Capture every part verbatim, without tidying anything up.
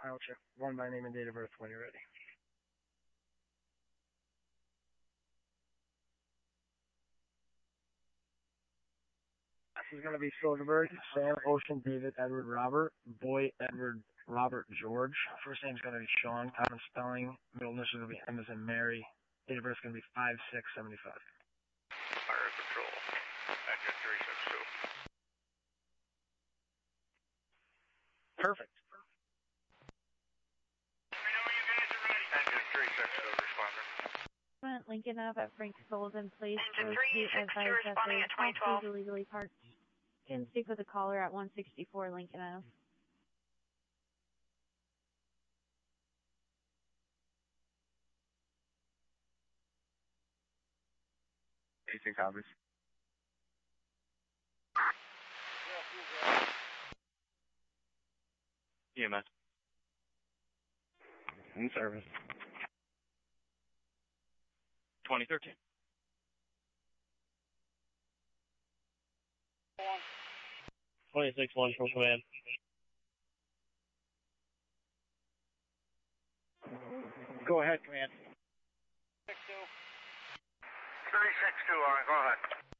Pilot check. One by name and date of birth when you're ready. This is going to be Silverberg, Sam, Ocean, David, Edward, Robert, Boy, Edward, Robert, George. First name's going to be Sean, common spelling. Middle initial is going to be M as in Mary. Date of birth is going to be five six seventy-five. Fire Patrol, engine three six two. Perfect. I know you guys are ready. Engine three six two responding. Lincoln Ave at Frank Sullivan Place. Engine three six two responding at twenty twelve. Illegally parked. Can speak with the caller at one sixty-four Lincoln Ave. eighteen copies. E M S. In service. twenty thirteen. twenty-six one from command. Go ahead, command. three six two, all right, go ahead.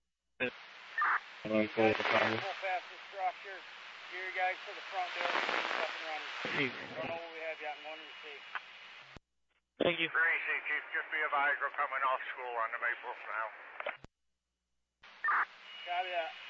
One for the problem. Full past the structure. Gear you guys to the front door. Up and running. I don't know what we have yet. One to see. Thank you. three C, Chief, just be advised we're coming off school on the Maple now. Copy that.